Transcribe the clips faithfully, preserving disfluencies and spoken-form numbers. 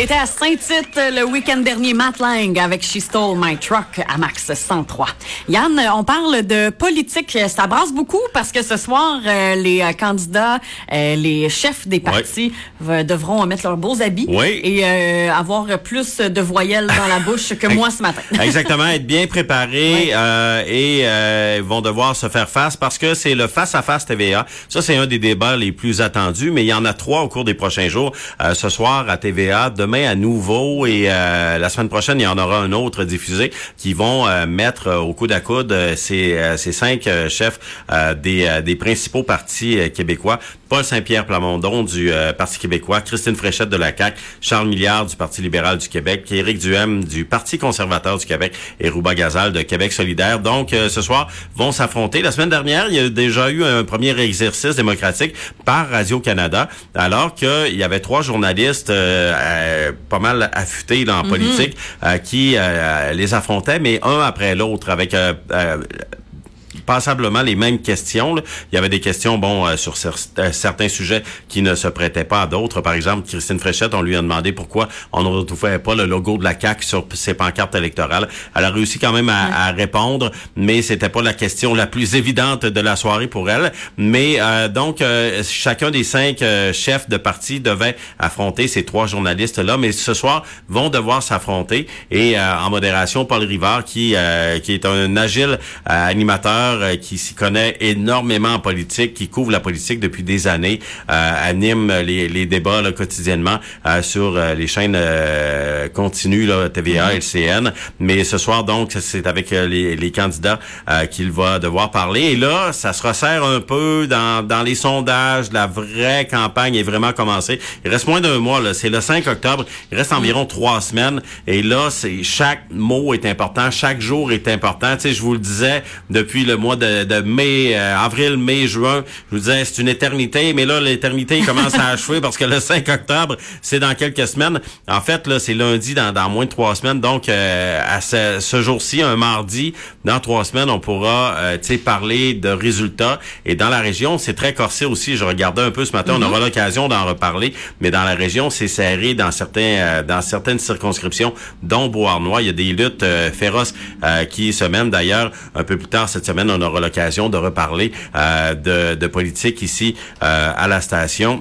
était à Saint-Tite le week-end dernier, Matt Lang avec She Stole My Truck à Max cent trois. Yann, on parle de politique. Ça brasse beaucoup parce que ce soir, euh, les euh, candidats, euh, les chefs des partis oui. v- devront mettre leurs beaux habits oui. et euh, avoir plus de voyelles dans la bouche que moi ce matin. Exactement, être bien préparés oui. euh, et euh, vont devoir se faire face parce que c'est le face-à-face T V A. Ça, c'est un des débats les plus attendus, mais il y en a trois au cours des prochains jours. Euh, ce soir à T V A, demain à nouveau et euh, la semaine prochaine, il y en aura un autre diffusé qui vont euh, mettre euh, au coude à coude euh, ces, euh, ces cinq euh, chefs euh, des, euh, des principaux partis euh, québécois. Paul Saint-Pierre Plamondon du euh, Parti québécois, Christine Fréchette de la C A Q, Charles Milliard du Parti libéral du Québec, Éric Duhem du Parti conservateur du Québec et Rouba Gazal de Québec solidaire. Donc, euh, ce soir, vont s'affronter. La semaine dernière, il y a déjà eu un premier exercice démocratique par Radio-Canada, alors qu'il y avait trois journalistes euh, euh, pas mal affûtés dans la mm-hmm. politique euh, qui euh, les affrontaient, mais un après l'autre, avec... Euh, euh, passablement les mêmes questions. Là. Il y avait des questions, bon, euh, sur cer- euh, certains sujets qui ne se prêtaient pas à d'autres. Par exemple, Christine Fréchette, on lui a demandé pourquoi on ne retrouvait pas le logo de la C A Q sur ses pancartes électorales. Elle a réussi quand même à, ouais. à répondre, mais c'était pas la question la plus évidente de la soirée pour elle. Mais euh, donc, euh, chacun des cinq euh, chefs de parti devait affronter ces trois journalistes-là, mais ce soir, vont devoir s'affronter. Et euh, en modération, Paul Rivard, qui, euh, qui est un agile euh, animateur qui s'y connaît énormément en politique, qui couvre la politique depuis des années, euh, anime les, les débats là, quotidiennement euh, sur euh, les chaînes euh, continues, là, T V A, mm-hmm. L C N. Mais ce soir, donc, c'est avec euh, les, les candidats euh, qu'il va devoir parler. Et là, ça se resserre un peu dans, dans les sondages. La vraie campagne est vraiment commencée. Il reste moins d'un mois, là. C'est le cinq octobre. Il reste environ mm-hmm. trois semaines. Et là, c'est chaque mot est important. Chaque jour est important. Tu sais, je vous le disais depuis le mois de, de mai, euh, avril, mai, juin, je vous disais, c'est une éternité, mais là, l'éternité commence à achever parce que le cinq octobre, c'est dans quelques semaines. En fait, là, c'est lundi dans, dans moins de trois semaines. Donc, euh, à ce, ce jour-ci, un mardi, dans trois semaines, on pourra, euh, tu sais, parler de résultats. Et dans la région, c'est très corsé aussi. Je regardais un peu ce matin, mm-hmm. on aura l'occasion d'en reparler, mais dans la région, c'est serré dans certains, euh, dans certaines circonscriptions, dont Beauharnois. Il y a des luttes euh, féroces euh, qui se mènent. D'ailleurs, un peu plus tard cette semaine, on aura l'occasion de reparler euh, de, de politique ici euh, à la station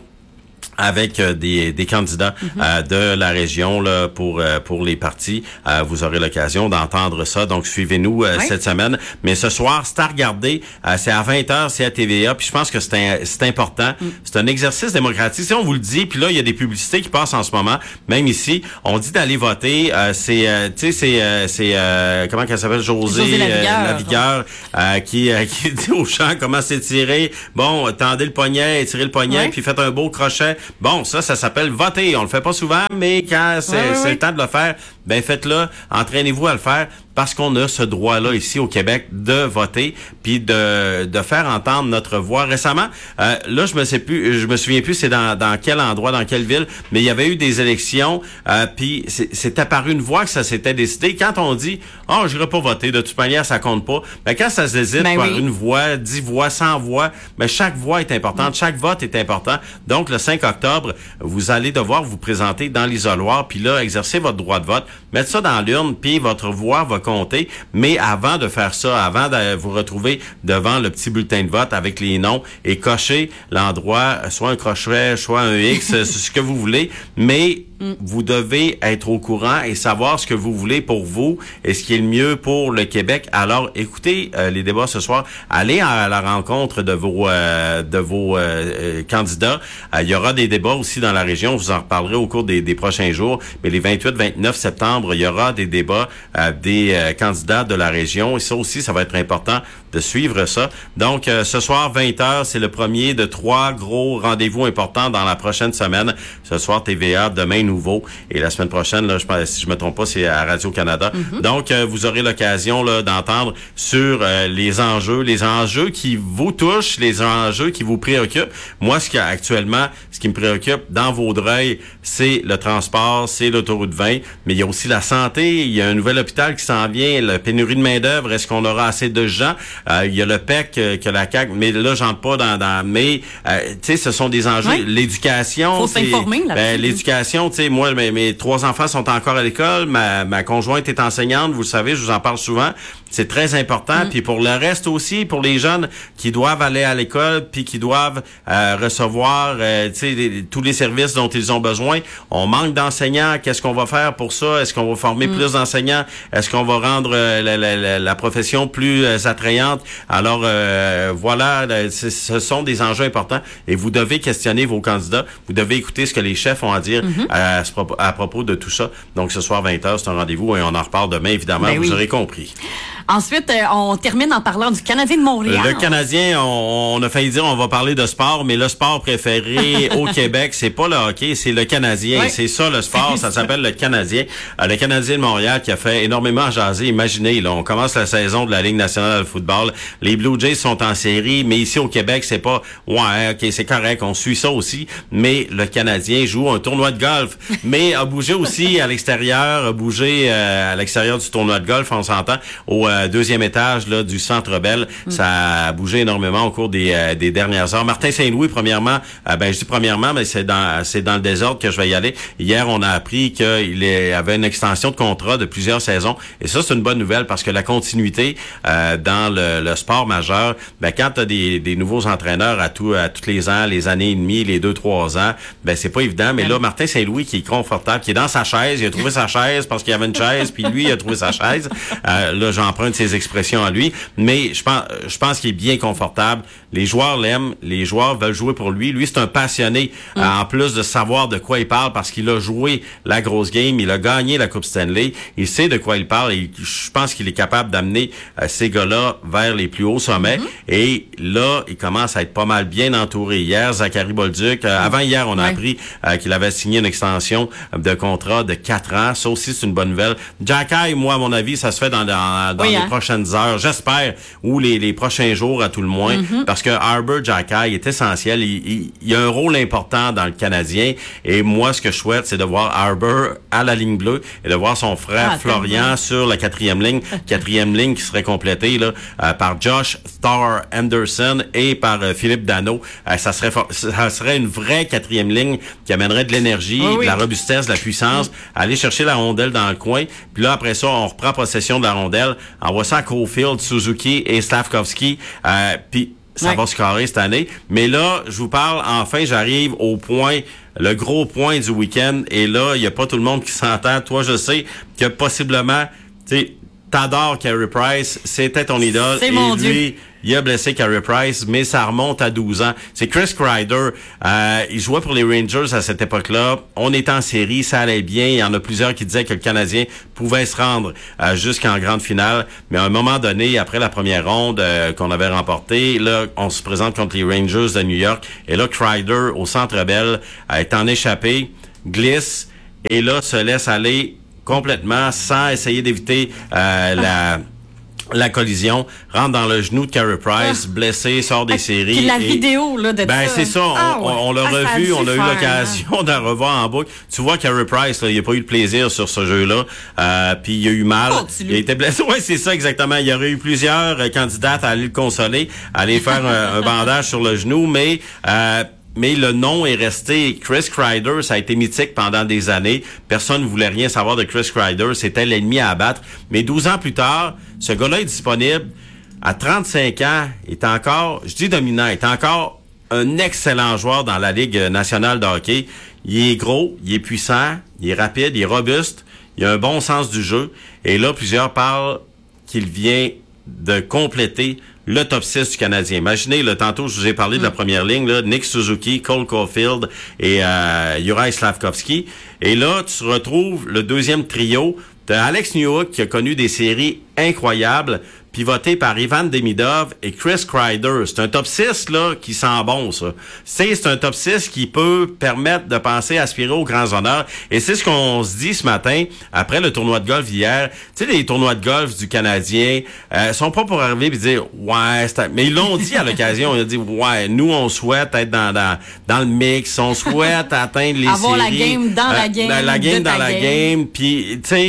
avec euh, des, des candidats mm-hmm. euh, de la région là pour euh, pour les partis. Euh, vous aurez l'occasion d'entendre ça. Donc, suivez-nous euh, oui. cette semaine. Mais ce soir, c'est à regarder. Euh, c'est à vingt heures, c'est à T V A. Puis je pense que c'est un, c'est important. Mm. C'est un exercice démocratique. Si on vous le dit, puis là, il y a des publicités qui passent en ce moment. Même ici, on dit d'aller voter. Euh, c'est, euh, tu sais, c'est, euh, c'est euh, comment qu'elle s'appelle? José, José Lavigueur, euh, Lavigueur euh, qui, euh, qui dit aux gens comment s'étirer. Bon, tendez le poignet, étirez le poignet, oui. puis faites un beau crochet. Bon, ça, ça s'appelle voter. On le fait pas souvent, mais quand c'est, oui, oui, c'est oui. le temps de le faire, ben faites-le. Entraînez-vous à le faire parce qu'on a ce droit-là ici au Québec de voter puis de de faire entendre notre voix. Récemment, euh, là, je me sais plus, je me souviens plus c'est dans dans quel endroit, dans quelle ville, mais il y avait eu des élections euh, puis c'est, c'est apparu une voix que ça s'était décidé. Quand on dit « Oh, j'irai pas voter, de toute manière, ça compte pas », ben quand ça se décide ben par oui. une voix, dix voix, cent voix, ben chaque voix est importante, chaque vote est important. Donc, le cinq octobre, vous allez devoir vous présenter dans l'isoloir puis là, exercer votre droit de vote, mettre ça dans l'urne puis votre voix va compter. Mais avant de faire ça, avant de vous retrouver devant le petit bulletin de vote avec les noms et cocher l'endroit, soit un crochet, soit un X, ce que vous voulez, mais vous devez être au courant et savoir ce que vous voulez pour vous et ce qui est le mieux pour le Québec. Alors, écoutez euh, les débats ce soir. Allez à la rencontre de vos euh, de vos euh, candidats. Euh, il y aura des débats aussi dans la région. Je vous en reparlerai au cours des, des prochains jours. Mais les vingt-huit vingt-neuf septembre, il y aura des débats euh, des euh, candidats de la région. Et ça aussi, ça va être important de suivre ça. Donc, euh, ce soir, vingt heures, c'est le premier de trois gros rendez-vous importants dans la prochaine semaine. Ce soir, T V A, demain, nouveau. Et la semaine prochaine, là, je pense, si je me trompe pas, c'est à Radio-Canada. Mm-hmm. Donc, euh, vous aurez l'occasion là d'entendre sur euh, les enjeux, les enjeux qui vous touchent, les enjeux qui vous préoccupent. Moi, ce qui actuellement, ce qui me préoccupe dans Vaudreuil, c'est le transport, c'est l'autoroute vingt, mais il y a aussi la santé. Il y a un nouvel hôpital qui s'en vient, la pénurie de main-d'œuvre. Est-ce qu'on aura assez de gens? Euh, il y a le P E C que, que la C A Q, mais là, j'entre pas dans... dans mais, euh, tu sais, ce sont des enjeux. Oui. L'éducation... Faut s'informer là-dessus. Ben, l'éducation, tu sais, moi, mes, mes trois enfants sont encore à l'école. Ma, ma conjointe est enseignante, vous le savez, je vous en parle souvent. C'est très important. Mm. Puis pour le reste aussi, pour les jeunes qui doivent aller à l'école puis qui doivent euh, recevoir euh, tu sais, tous les services dont ils ont besoin, on manque d'enseignants. Qu'est-ce qu'on va faire pour ça? Est-ce qu'on va former mm. plus d'enseignants? Est-ce qu'on va rendre euh, la, la, la profession plus euh, attrayante? Alors, euh, voilà, ce sont des enjeux importants et vous devez questionner vos candidats. Vous devez écouter ce que les chefs ont à dire mm-hmm. à, à, à propos de tout ça. Donc, ce soir, vingt heures, c'est un rendez-vous et on en reparle demain, évidemment. Ben vous oui. aurez compris. Ensuite, euh, on termine en parlant du Canadien de Montréal. Le Canadien, on, on a failli dire on va parler de sport, mais le sport préféré au Québec, c'est pas le hockey, c'est le Canadien. Oui. C'est ça le sport, ça s'appelle le Canadien. Euh, le Canadien de Montréal qui a fait énormément jaser. Imaginez, là, on commence la saison de la Ligue nationale de football. Les Blue Jays sont en série, mais ici au Québec, c'est pas ouais, ok, c'est correct, on suit ça aussi. Mais le Canadien joue un tournoi de golf, mais a bougé aussi à l'extérieur, a bougé euh, à l'extérieur du tournoi de golf, on s'entend, au euh, deuxième étage là du Centre Bell. Mm. Ça a bougé énormément au cours des, euh, des dernières heures. Martin Saint-Louis, premièrement, euh, ben je dis premièrement, mais c'est dans c'est dans le désordre que je vais y aller. Hier, on a appris qu'il avait une extension de contrat de plusieurs saisons, et ça c'est une bonne nouvelle parce que la continuité euh, dans le, le sport majeur, ben quand tu as des, des nouveaux entraîneurs à tout à tous les ans, les années et demie, les deux trois ans, ben c'est pas évident. Mais là, Martin Saint-Louis qui est confortable, qui est dans sa chaise, il a trouvé sa chaise parce qu'il y avait une chaise, puis lui il a trouvé sa chaise. Euh, là, j'emprunte ses expressions à lui, mais je pense je pense qu'il est bien confortable. Les joueurs l'aiment, les joueurs veulent jouer pour lui. Lui, c'est un passionné, mm. euh, en plus de savoir de quoi il parle parce qu'il a joué la grosse game, il a gagné la Coupe Stanley, il sait de quoi il parle et je pense qu'il est capable d'amener euh, ces gars-là vers les plus hauts sommets. Mm-hmm. Et là, il commence à être pas mal bien entouré. Hier, Zachary Bolduc, euh, mm. avant hier, on a ouais. appris euh, qu'il avait signé une extension de contrat de quatre ans. Ça aussi, c'est une bonne nouvelle. Jacky, moi, à mon avis, ça se fait dans, dans, dans oui, les hein? prochaines heures, j'espère, ou les, les prochains jours à tout le moins, mm-hmm. parce que Arber Xhekaj est essentiel. Il, il, il a un rôle important dans le Canadien. Et moi, ce que je souhaite, c'est de voir Arber à la ligne bleue et de voir son frère ah, Florian sur la quatrième ligne. Quatrième ligne qui serait complétée là euh, par Josh Thor Anderson et par euh, Philippe Danault. Euh, ça serait ça serait une vraie quatrième ligne qui amènerait de l'énergie, oh, oui. de la robustesse, de la puissance, mm. aller chercher la rondelle dans le coin. Puis là, après ça, on reprend possession de la rondelle, envoie ça à Caulfield, Suzuki et Slavkovski. Euh, puis ça ouais. va se carrer cette année. Mais là, je vous parle, enfin, j'arrive au point, le gros point du week-end. Et là, il n'y a pas tout le monde qui s'entend. Toi, je sais que possiblement, tu sais, t'adores Carey Price, c'était ton idole. C'est et mon lui, Dieu. Il a blessé Carey Price, mais ça remonte à douze ans. C'est Chris Kreider. Euh, il jouait pour les Rangers à cette époque-là. On était en série, ça allait bien. Il y en a plusieurs qui disaient que le Canadien pouvait se rendre euh, jusqu'en grande finale. Mais à un moment donné, après la première ronde euh, qu'on avait remportée, là, on se présente contre les Rangers de New York. Et là, Kreider, au Centre Bell, euh, est en échappé, glisse, et là, se laisse aller complètement sans essayer d'éviter euh, la... la collision, rentre dans le genou de Carey Price, ah. blessé, sort des ah, séries. Puis la et, vidéo là, de ben, ça. c'est ça, ah, on, ouais. on, on l'a ah, revu, on a eu faire, l'occasion hein. de la revoir en boucle. Tu vois, Carey Price, là, il a pas eu de plaisir sur ce jeu-là, euh, puis il a eu mal. Oh, il a été blessé, ouais, c'est ça exactement. Il y aurait eu plusieurs euh, candidates à aller le consoler, à aller faire un, un bandage sur le genou, mais... Euh, Mais le nom est resté. Chris Kreider, ça a été mythique pendant des années. Personne ne voulait rien savoir de Chris Kreider. C'était l'ennemi à abattre. Mais douze ans plus tard, ce gars-là est disponible. À trente-cinq ans, il est encore, je dis dominant, il est encore un excellent joueur dans la Ligue nationale de hockey. Il est gros, il est puissant, il est rapide, il est robuste, il a un bon sens du jeu. Et là, plusieurs parlent qu'il vient de compléter le top six du Canadien. Imaginez, là, tantôt, je vous ai parlé de la première ligne, là, Nick Suzuki, Cole Caulfield et euh, Juraj Slavkovski. Et là, tu retrouves le deuxième trio. T'as Alex Newhook qui a connu des séries incroyables, pivoté par Ivan Demidov et Chris Kreider. C'est un top six là qui sent bon, ça. C'est, c'est un top six qui peut permettre de penser aspirer aux grands honneurs. Et c'est ce qu'on se dit ce matin, après le tournoi de golf hier. Tu sais, les tournois de golf du Canadien euh, sont pas pour arriver et dire « Ouais, c'est... » Mais ils l'ont dit à l'occasion. Ils ont dit « Ouais, nous, on souhaite être dans, dans, dans le mix. On souhaite atteindre les Avoir séries. » Avoir la game dans euh, la game. La, la game dans la game. game. Puis, tu sais...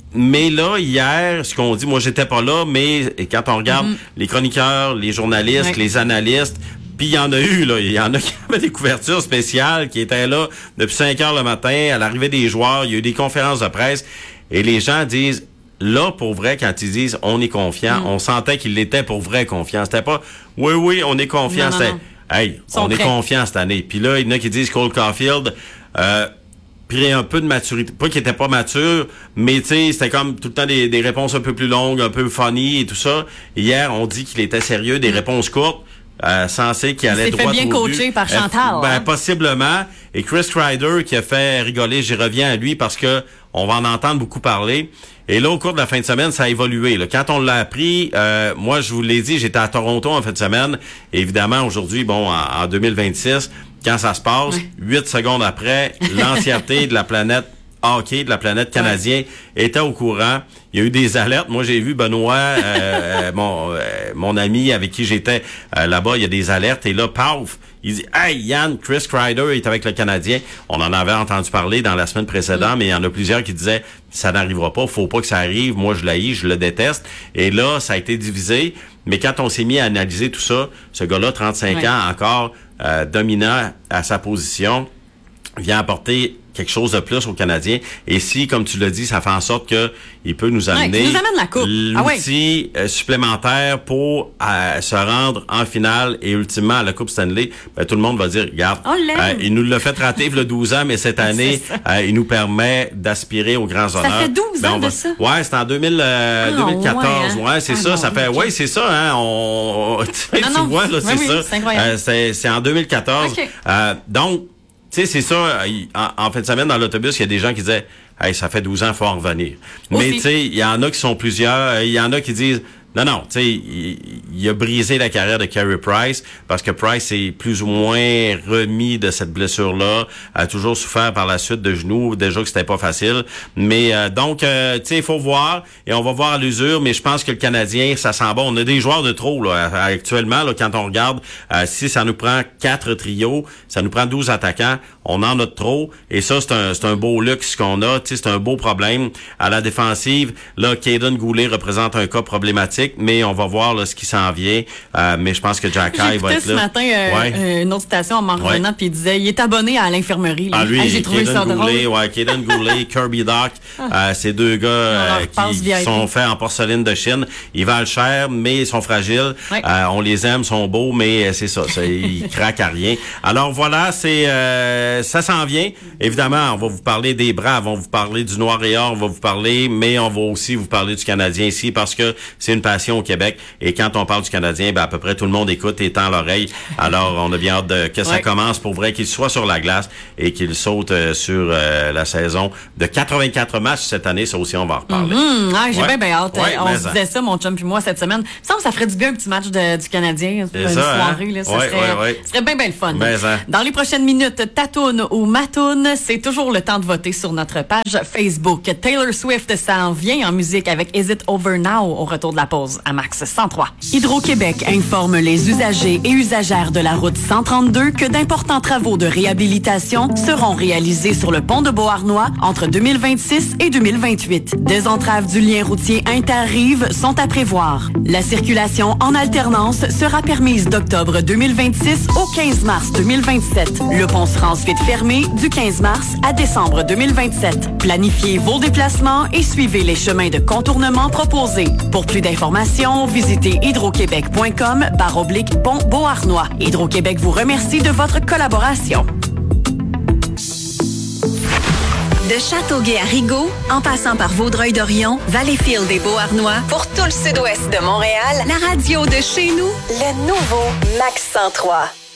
mais là, hier, ce qu'on dit, moi, j'étais pas là, mais quand on regarde mm-hmm. les chroniqueurs, les journalistes, ouais. les analystes, puis il y en a eu, là, il y en a qui avaient des couvertures spéciales, qui étaient là depuis cinq heures le matin, à l'arrivée des joueurs, il y a eu des conférences de presse, et les gens disent, là, pour vrai, quand ils disent « on est confiant mm. », on sentait qu'ils l'étaient pour vrai confiant. C'était pas « oui, oui, on est confiant », c'était « hey, on prêts. est confiant cette année ». Puis là, il y en a qui disent Cole Caulfield euh, pris un peu de maturité. Pas qu'il était pas mature, mais tu sais, c'était comme tout le temps des, des réponses un peu plus longues, un peu funny et tout ça. Hier, on dit qu'il était sérieux, des mm. réponses courtes. Euh, censé qu'il allait droit au but. Il s'est fait bien coaché par Chantal. Euh, ben, hein? Possiblement. Et Chris Kreider qui a fait rigoler, j'y reviens à lui parce que on va en entendre beaucoup parler. Et là, au cours de la fin de semaine, ça a évolué. Là. Quand on l'a appris, euh, moi, je vous l'ai dit, j'étais à Toronto en fin de semaine. Et évidemment, aujourd'hui, bon, en, en deux mille vingt-six, quand ça se passe, huit ouais. secondes après, l'entièreté de la planète hockey, de la planète canadienne, ouais. était au courant. Il y a eu des alertes. Moi, j'ai vu Benoît, euh, mon euh, mon ami avec qui j'étais euh, là-bas, il y a des alertes. Et là, paf, il dit « Hey, Yann, Chris Kreider est avec le Canadien. » On en avait entendu parler dans la semaine précédente, mm. mais il y en a plusieurs qui disaient « Ça n'arrivera pas, faut pas que ça arrive. Moi, je l'haïs, je le déteste. » Et là, ça a été divisé. Mais quand on s'est mis à analyser tout ça, ce gars-là, trente-cinq ouais. ans, encore euh, dominant à sa position, vient apporter quelque chose de plus aux Canadiens. Et si, comme tu l'as dit, ça fait en sorte que il peut nous amener ouais, nous amène la coupe. l'outil ah ouais. supplémentaire pour euh, se rendre en finale et ultimement à la Coupe Stanley, ben, tout le monde va dire, regarde, euh, il nous l'a fait rater le douze ans, mais cette année, euh, il nous permet d'aspirer aux grands honneurs. Ça fait douze ben, ans va... de ça? Ouais, c'était en deux mille, euh, ah, deux mille quatorze. Ouais, hein? ouais c'est ah, ça. Non, ça fait, okay. ouais, c'est ça, hein. On, tu non, non. vois, là, c'est oui, ça. Oui, c'est incroyable. Euh, c'est, c'est en deux mille quatorze. Okay. Euh, donc, tu sais, c'est ça, en, en fin de semaine, dans l'autobus, il y a des gens qui disaient « Hey, ça fait douze ans, il faut en revenir. » Mais tu sais, il y en a qui sont plusieurs, il y en a qui disent « Non, non, tu sais, il, il a brisé la carrière de Carey Price parce que Price est plus ou moins remis de cette blessure-là, a toujours souffert par la suite de genoux, déjà que c'était pas facile. Mais euh, donc, euh, tu sais, il faut voir, et on va voir à l'usure, mais je pense que le Canadien, ça sent bon. On a des joueurs de trop là actuellement, là, quand on regarde, euh, si ça nous prend quatre trios, ça nous prend douze attaquants, on en a de trop, et ça, c'est un, c'est un beau luxe qu'on a, tu sais, c'est un beau problème. À la défensive, là, Caden Goulet représente un cas problématique, mais on va voir là, ce qui s'en vient. Euh, mais je pense que Jack High va être ce là. matin euh, ouais. une autre station en m'en revenant, ouais. puis il disait, il est abonné à l'infirmerie. Ah, lui, ah, j'ai trouvé ça Goulet, drôle. ouais, Caden Goulet, Kirby Doc, euh, ces deux gars euh, qui, qui sont faits en porcelaine de Chine. Ils valent cher, mais ils sont fragiles. Ouais. Euh, on les aime, sont beaux, mais c'est ça, ça ils craquent à rien. Alors voilà, c'est euh, ça s'en vient. Évidemment, on va vous parler des Braves, on va vous parler du Noir et Or, on va vous parler, mais on va aussi vous parler du Canadien ici parce que c'est une passion au Québec. Et quand on parle du Canadien, ben à peu près tout le monde écoute et tend l'oreille. Alors, on a bien hâte de, que ça ouais. commence pour vrai, qu'il soit sur la glace et qu'il saute euh, sur euh, la saison de quatre-vingt-quatre matchs cette année. Ça aussi, on va en reparler. Mm-hmm. Ah, j'ai ouais. bien, bien hâte. Ouais, on se disait ça, mon chum puis moi, cette semaine. Il me semble que ça ferait du bien un petit match de, du Canadien pour une ça, soirée. Hein? Là, ça ouais, serait, ouais, ouais. serait bien, bien le fun. Mais, hein. Dans les prochaines minutes, Tatoune ou Matoune, c'est toujours le temps de voter sur notre page Facebook. Taylor Swift s'en vient en musique avec Is It Over Now au retour de la pause à Max cent trois. Hydro-Québec informe les usagers et usagères de la route cent trente-deux que d'importants travaux de réhabilitation seront réalisés sur le pont de Beauharnois entre deux mille vingt-six et deux mille vingt-huit. Des entraves du lien routier Inter-Rive sont à prévoir. La circulation en alternance sera permise d'octobre deux mille vingt-six au quinze mars deux mille vingt-sept. Le pont sera ensuite fermé du quinze mars à décembre deux mille vingt-sept. Planifiez vos déplacements et suivez les chemins de contournement proposés. Pour plus d'informations, visitez hydroquebec.com barre oblique pont Beauharnois. Hydro-Québec vous remercie de votre collaboration. De Châteauguay à Rigaud, en passant par Vaudreuil-Dorion, Valleyfield et Beauharnois, pour tout le sud-ouest de Montréal, la radio de chez nous, le nouveau Max cent trois.